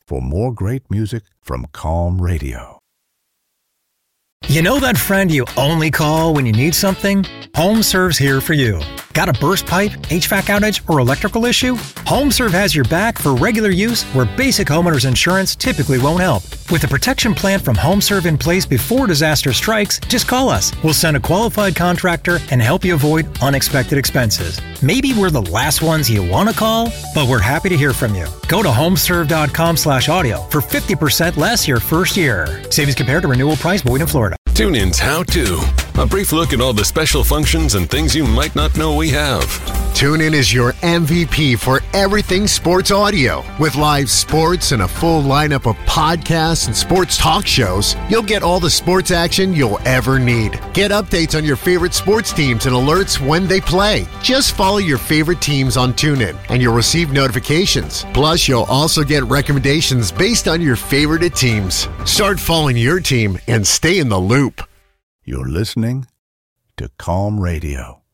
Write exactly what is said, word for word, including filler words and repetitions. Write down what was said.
for more great music from Calm Radio. You know that friend you only call when you need something? HomeServe's here for you. Got a burst pipe, H V A C outage, or electrical issue? HomeServe has your back for regular use where basic homeowner's insurance typically won't help. With a protection plan from HomeServe in place before disaster strikes, just call us. We'll send a qualified contractor and help you avoid unexpected expenses. Maybe we're the last ones you want to call, but we're happy to hear from you. Go to homeserve.com slash audio for fifty percent less your first year. Savings compared to renewal price void in Florida. TuneIn's How To. A brief look at all the special functions and things you might not know we have. TuneIn is your M V P for everything sports audio. With live sports and a full lineup of podcasts and sports talk shows, you'll get all the sports action you'll ever need. Get updates on your favorite sports teams and alerts when they play. Just follow your favorite teams on TuneIn, and you'll receive notifications. Plus, you'll also get recommendations based on your favorite teams. Start following your team and stay in the loop. You're listening to Calm Radio.